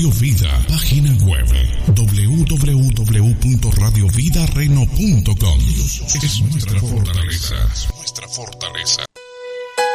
Radio Vida, página web www.radiovidareno.com. Es nuestra fortaleza.